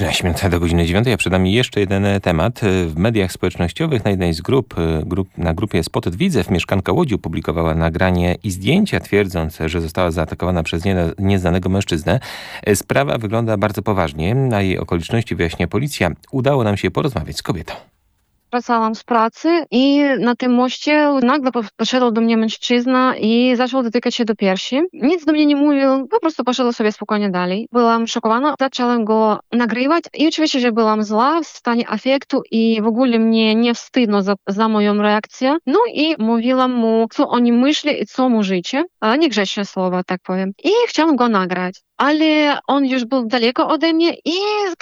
13 minut do godziny 9. Ja przed nami jeszcze jeden temat. W mediach społecznościowych na jednej z na grupie Spotted Widzew mieszkanka Łodzi opublikowała nagranie i zdjęcia, twierdząc, że została zaatakowana przez nieznanego mężczyznę. Sprawa wygląda bardzo poważnie. Na jej okoliczności wyjaśnia policja. Udało nam się porozmawiać z kobietą. Wracałam z pracy i na tym moście nagle podszedł do mnie mężczyzna i zaczął dotykać się do piersi. Nic do mnie nie mówił, po prostu poszedł sobie spokojnie dalej. Byłam szokowana, zaczęłam go nagrywać i oczywiście, że byłam zła, w stanie afektu i w ogóle mnie nie wstydno za moją reakcję. No i mówiłam mu, co o nim myśli i co mu życie. Niegrzeczne słowa, tak powiem. I chciałam go nagrać. Ale on już był daleko ode mnie i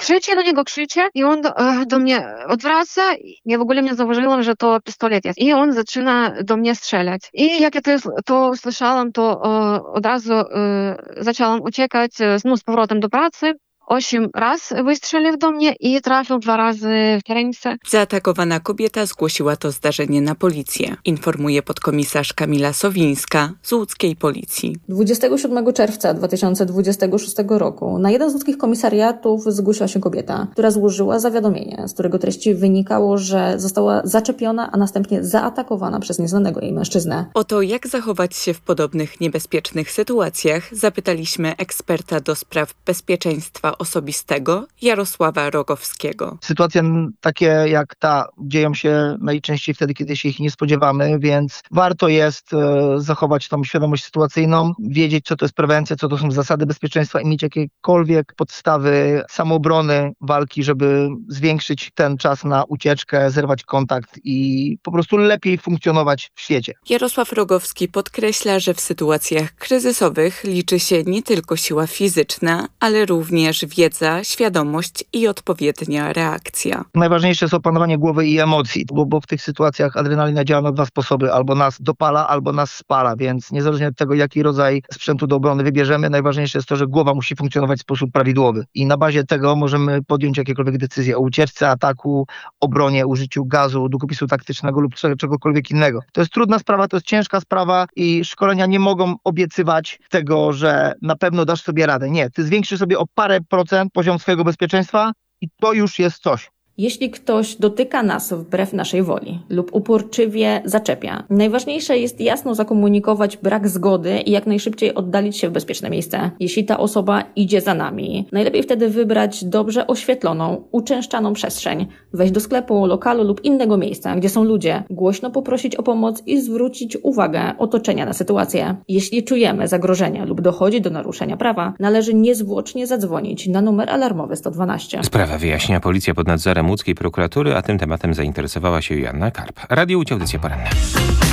krzyczę i on do mnie odwraca. Ja w ogóle nie zauważyłam, że to pistolet jest. I on zaczyna do mnie strzelać. I jak ja to słyszałam, to od razu zaczęłam uciekać znów z powrotem do pracy. 8 razy wystrzelił do mnie i trafił 2 razy w ręce. Zaatakowana kobieta zgłosiła to zdarzenie na policję. Informuje podkomisarz Kamila Sowińska z łódzkiej policji. 27 czerwca 2026 roku na jeden z łódzkich komisariatów zgłosiła się kobieta, która złożyła zawiadomienie, z którego treści wynikało, że została zaczepiona, a następnie zaatakowana przez nieznanego jej mężczyznę. O to, jak zachować się w podobnych niebezpiecznych sytuacjach, zapytaliśmy eksperta do spraw bezpieczeństwa osobistego Jarosława Rogowskiego. Sytuacje takie jak ta dzieją się najczęściej wtedy, kiedy się ich nie spodziewamy, więc warto jest zachować tą świadomość sytuacyjną, wiedzieć, co to jest prewencja, co to są zasady bezpieczeństwa i mieć jakiekolwiek podstawy samoobrony, walki, żeby zwiększyć ten czas na ucieczkę, zerwać kontakt i po prostu lepiej funkcjonować w świecie. Jarosław Rogowski podkreśla, że w sytuacjach kryzysowych liczy się nie tylko siła fizyczna, ale również wiedza, świadomość i odpowiednia reakcja. Najważniejsze jest opanowanie głowy i emocji, bo w tych sytuacjach adrenalina działa na 2 sposoby. Albo nas dopala, albo nas spala, więc niezależnie od tego, jaki rodzaj sprzętu do obrony wybierzemy, najważniejsze jest to, że głowa musi funkcjonować w sposób prawidłowy. I na bazie tego możemy podjąć jakiekolwiek decyzje o ucieczce, ataku, obronie, użyciu gazu, długopisu taktycznego lub czegokolwiek innego. To jest trudna sprawa, to jest ciężka sprawa i szkolenia nie mogą obiecywać tego, że na pewno dasz sobie radę. Nie, ty zwiększysz sobie o parę procent poziom swojego bezpieczeństwa i to już jest coś. Jeśli ktoś dotyka nas wbrew naszej woli lub uporczywie zaczepia, najważniejsze jest jasno zakomunikować brak zgody i jak najszybciej oddalić się w bezpieczne miejsce. Jeśli ta osoba idzie za nami, najlepiej wtedy wybrać dobrze oświetloną, uczęszczaną przestrzeń, wejść do sklepu, lokalu lub innego miejsca, gdzie są ludzie, głośno poprosić o pomoc i zwrócić uwagę otoczenia na sytuację. Jeśli czujemy zagrożenie lub dochodzi do naruszenia prawa, należy niezwłocznie zadzwonić na numer alarmowy 112. Sprawę wyjaśnia policja pod nadzorem łódzkiej prokuratury, a tym tematem zainteresowała się Joanna Karp. Radio Łódź, audycja poranna.